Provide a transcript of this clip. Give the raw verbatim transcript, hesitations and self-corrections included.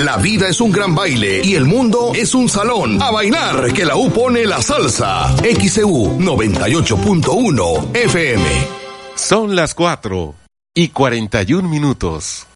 La vida es un gran baile y el mundo es un salón. A bailar, que la U pone la salsa. X E U noventa y ocho punto uno F M. Son las cuatro y cuarenta y un minutos.